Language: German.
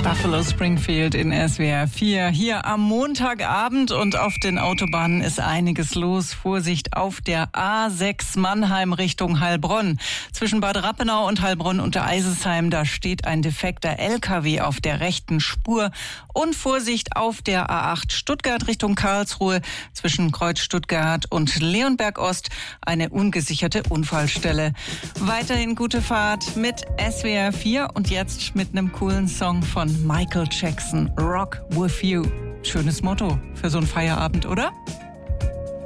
Buffalo Springfield in SWR 4. Hier am Montagabend und auf den Autobahnen ist einiges los. Vorsicht auf der A6 Mannheim Richtung Heilbronn. Zwischen Bad Rappenau und Heilbronn unter Eisesheim, da steht ein defekter LKW auf der rechten Spur. Und Vorsicht auf der A8 Stuttgart Richtung Karlsruhe. Zwischen Kreuz Stuttgart und Leonberg Ost eine ungesicherte Unfallstelle. Weiterhin gute Fahrt mit SWR 4 und jetzt mit einem coolen Song von Michael Jackson, Rock With You. Schönes Motto für so einen Feierabend, oder?